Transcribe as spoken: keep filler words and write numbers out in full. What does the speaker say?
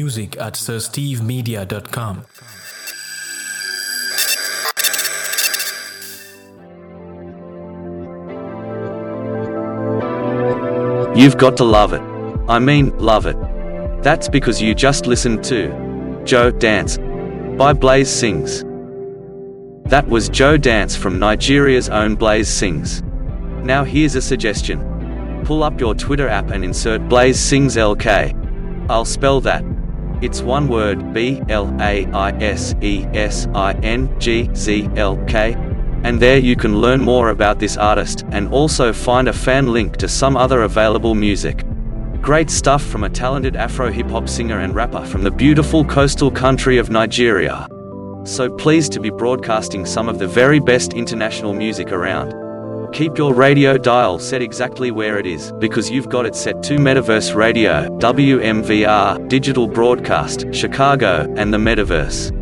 music at sir steve media dot com. You've got to love it. I mean, love it. That's because you just listened to Joe Dance by Blaze Sings. That was Joe Dance from Nigeria's own Blaze Sings. Now here's a suggestion. Pull up your Twitter app and insert Blaze Sings L K. I'll spell that. It's one word, B L A I S E S I N G Z L K. And there you can learn more about this artist, and also find a fan link to some other available music. Great stuff from a talented Afro-hip-hop singer and rapper from the beautiful coastal country of Nigeria. So pleased to be broadcasting some of the very best international music around. Keep your radio dial set exactly where it is, because you've got it set to Metaverse Radio, W M V R, Digital Broadcast, Chicago, and the Metaverse.